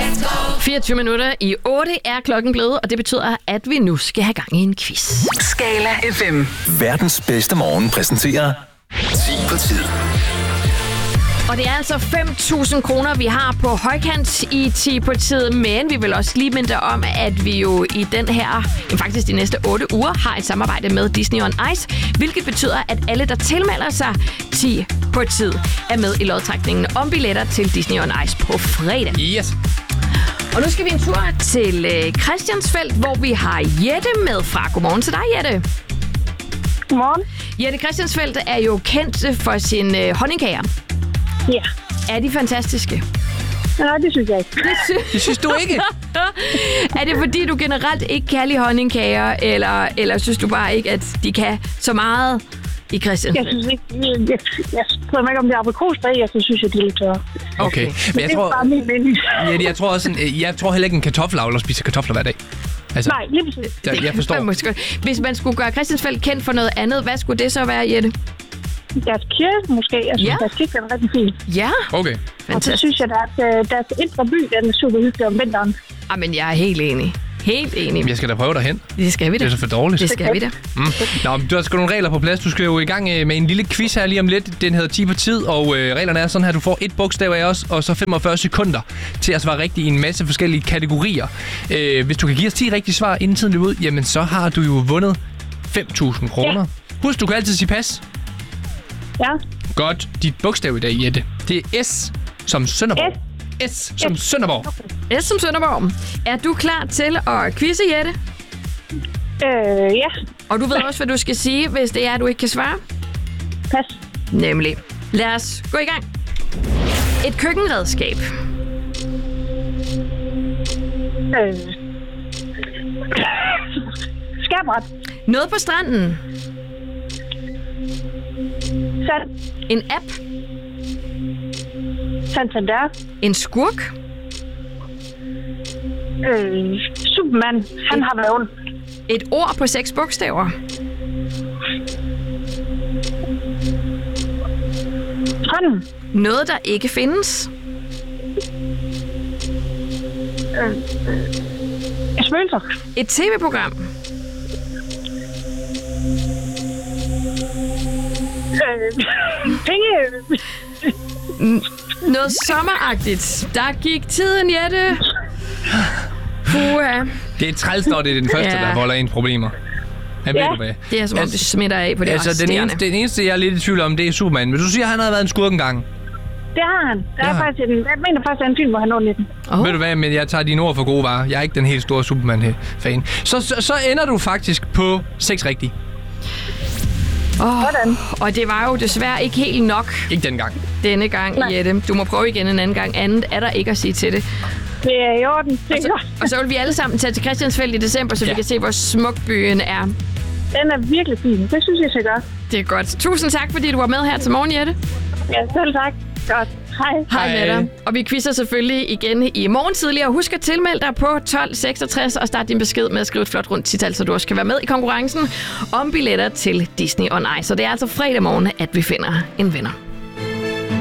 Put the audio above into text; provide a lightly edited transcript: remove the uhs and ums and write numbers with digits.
24 minutter i 8 er klokken blevet, og det betyder, at vi nu skal have gang i en quiz. Skala FM. Verdens bedste morgen præsenterer 10 på tid. Og det er altså 5.000 kroner, vi har på højkant i 10 på tid, men vi vil også lige minde om, at vi jo i den her, faktisk de næste 8 uger, har et samarbejde med Disney on Ice, hvilket betyder, at alle, der tilmelder sig 10 på tid, er med i lodtrækningen om billetter til Disney on Ice på fredag. Yes. Og nu skal vi en tur til Christiansfeld, hvor vi har Jette med fra. Godmorgen til dig, Jette. Godmorgen. Jette, Christiansfeld er jo kendt for sine honningkager. Ja. Er de fantastiske? Nej, det synes jeg ikke. Det synes du ikke? Er det fordi, du generelt ikke kan lide honningkager, eller synes du bare ikke, at de kan så meget i Christiansfeld? Jeg synes ikke, jeg tror ikke, om det er aprikosbag, så synes jeg, de er lidt tørre. Okay. Men jeg det er bare min mening. jeg tror også, jeg tror heller ikke en kartoffelavler spiser kartofler hver dag. Altså, Nej, lige præcis. jeg forstår. Hvis man skulle gøre Christiansfeld kendt for noget andet, hvad skulle det så være, Jette? Deres kirke måske. Jeg synes, deres kirke er rigtig fin. Ja. Okay. Og så Fantastisk. synes jeg, at deres indre by, den er super hyggelig om vinteren. Men jeg er helt enig. Helt enig. Jeg skal da prøve derhen. Det skal vi da. Det er så for dårligt. Det skal vi da. Nå, men du har sgu nogle regler på plads. Du skal jo i gang med en lille quiz her lige om lidt. Den hedder 10 på tid, og reglerne er sådan her. Du får et bogstav af os, og så 45 sekunder til at svare rigtigt i en masse forskellige kategorier. Hvis du kan give os 10 rigtige svar inden tiden løber ud, jamen så har du jo vundet 5.000 kroner. Ja. Husk, du kan altid sige pas. Ja. Godt. Dit bogstav i dag, Jette, det er S som Sønderborg. S som Sønderborg. S som Sønderborg. Er du klar til at quizze, Jette? Ja. Og du ved også, hvad du skal sige, hvis det er, at du ikke kan svare? Pas. Nemlig. Lad os gå i gang. Et køkkenredskab. Skærbræt. Noget på stranden. Sand. En app. Santander. En skurk. Superman. Han har været ond. Et ord på 6 bogstaver. Hånden. Noget, der ikke findes. Spøgelser. Et tv-program. Penge. Noget sommeragtigt. Der gik tiden, Jette. Puha. Det er træls, når det er den første, der volder ens problemer. Men ved du hvad? Det er som om, det smitter af på det den eneste, jeg er lidt i tvivl om, det er Superman. Men du siger, at han har været en skurk engang. Det har han. Jeg mener faktisk, at en film, hvor han når 19. Ved du hvad, men jeg tager dine ord for gode varer. Jeg er ikke den helt store Superman-fan. Så ender du faktisk på 6 rigtige. Og det var jo desværre ikke helt nok. Ikke Denne gang, Jette. Du må prøve igen en anden gang. Andet er der ikke at sige til det. Det er i orden. Og så vil vi alle sammen tage til Christiansfeld i december, så vi kan se, hvor smuk byen er. Den er virkelig fin. Det synes jeg skal gøre. Det er godt. Tusind tak, fordi du var med her til morgen, Jette. Ja, selv tak. Godt. Hej. Hej med dig. Og vi quizzer selvfølgelig igen i morgen tidligere. Husk at tilmelde dig på 1266 og start din besked med at skrive et flot rundt tital, så du også kan være med i konkurrencen om billetter til Disney on Ice. Så det er altså fredag morgen, at vi finder en vinder.